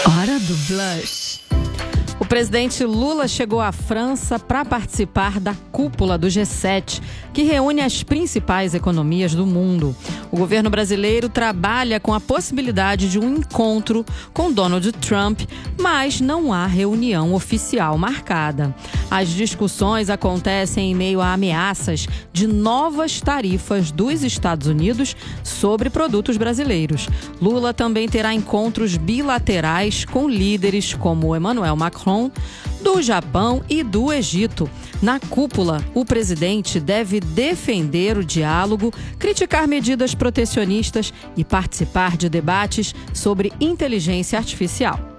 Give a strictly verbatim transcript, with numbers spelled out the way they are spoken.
Hora do Blush. O presidente Lula chegou à França para participar da cúpula do G sete, que reúne as principais economias do mundo. O governo brasileiro trabalha com a possibilidade de um encontro com Donald Trump, mas não há reunião oficial marcada. As discussões acontecem em meio a ameaças de novas tarifas dos Estados Unidos sobre produtos brasileiros. Lula também terá encontros bilaterais com líderes como Emmanuel Macron, do Japão e do Egito. Na cúpula, o presidente deve defender o diálogo, criticar medidas protecionistas e participar de debates sobre inteligência artificial.